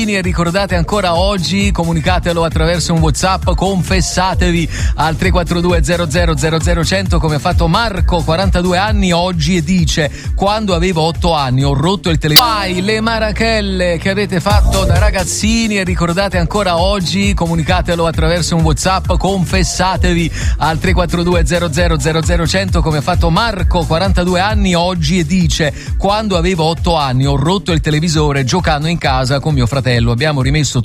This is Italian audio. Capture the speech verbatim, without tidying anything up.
E ricordate ancora oggi, comunicatelo attraverso un WhatsApp, confessatevi al tre quattro due zero zero zero zero cento come ha fatto Marco, quarantadue anni oggi, e dice: quando avevo otto anni ho rotto il televisore. Vai, le marachelle che avete fatto da ragazzini e ricordate ancora oggi, comunicatelo attraverso un WhatsApp, confessatevi al tre quattro due zero zero zero zero cento come ha fatto Marco, quarantadue anni oggi, e dice: quando avevo otto anni ho rotto il televisore giocando in casa con mio fratello, abbiamo rimesso